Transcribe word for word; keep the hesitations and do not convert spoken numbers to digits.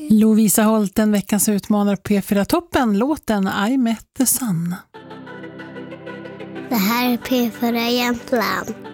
Lovisa Holten, veckans utmanare på P fyra-toppen, låten I Met the Sun. Det här är P fyra Jämtland.